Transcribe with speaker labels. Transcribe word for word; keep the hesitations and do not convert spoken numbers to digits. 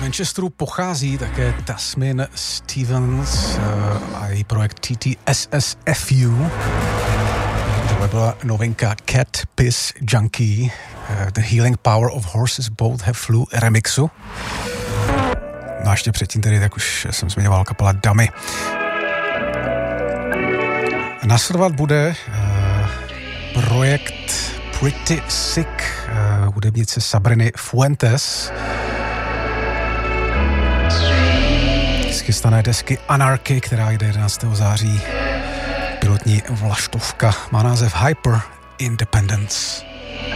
Speaker 1: Manchesteru pochází také Tasmin Stevens a její projekt T T S S F U. Tohle byla novinka Cat Piss Junkie, The Healing Power of Horses Both Have Flu remixu. No a ještě předtím tedy, tak už jsem zmiňoval, kapela Dummy. Následovat bude uh, projekt Pretty Sick uh, hudebnice Sabriny Fuentes. Schystané desky Anarchy, která jde jedenáctého září. Pilotní vlaštovka má název Hyper Independence.